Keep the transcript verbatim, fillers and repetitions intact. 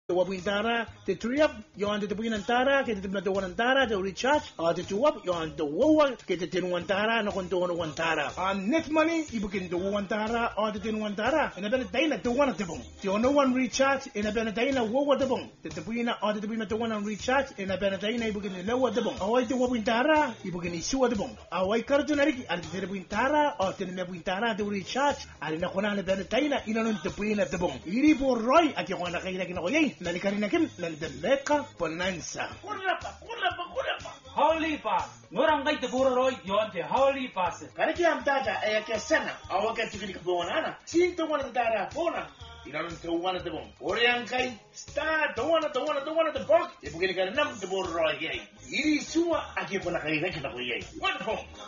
The Wabintara, the Triup, you on the Winantara, get the Wanantara, the recharge, or the Tuap, you on the Wowa, get the Tinwantara, no Contono Wantara. On net money, you begin the Wantara or the Tinwantara, and a Benedina, the one of the boom. The no one recharge in a Benedina, Wowa the boom. The Tabina or the Bina, the one on recharge in a Benedina, you begin the lower the boom. Away the Wabintara, you begin the sewer the boom. Away Cardinary, and the Wintara or the Wintara, the recharge, and in a Honana Benedina, in the Queen of the boom. Iribo Roy at Yohana Kayaki. Nalikarinakim Nandaleka Bonanza. Holy pass. Norangai the Burroy, yon the holy pass. Karakiam Dada, Ayakasana, our get to the Bonana. See the one of the Dada Bona. You don't know one of the one. Oriankai, start the one of the one of the one of the box. If we're going to get a number the Burroy gay. It is Sua, I give one a Wonderful.